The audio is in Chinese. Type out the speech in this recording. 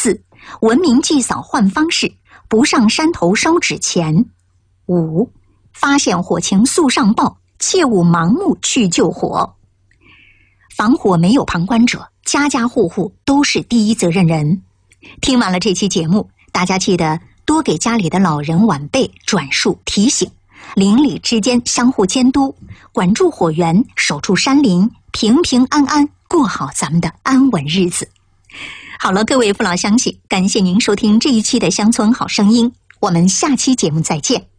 4. 文明祭扫换方式，不上山头烧纸钱。5. 发现火情速上报，切勿盲目去救火。防火没有旁观者，家家户户都是第一责任人。听完了这期节目，大家记得多给家里的老人晚辈转述提醒，邻里之间相互监督，管住火源，守住山林，平平安安过好咱们的安稳日子。好了，各位父老乡亲，感谢您收听这一期的乡村好声音，我们下期节目再见。